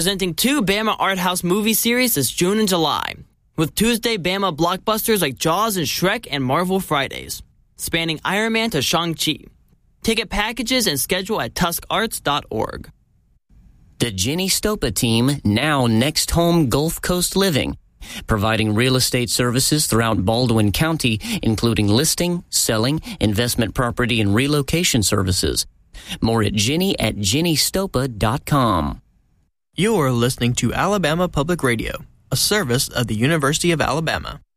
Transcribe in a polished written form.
Presenting 2 Bama Art House movie series this June and July, with Tuesday Bama blockbusters like Jaws and Shrek and Marvel Fridays, spanning Iron Man to Shang-Chi. Ticket packages and schedule at tuskarts.org. The Ginny Stopa team, now Next Home Gulf Coast Living, providing real estate services throughout Baldwin County, including listing, selling, investment property, and relocation services. More at ginnystopa.com. You are listening to Alabama Public Radio, a service of the University of Alabama.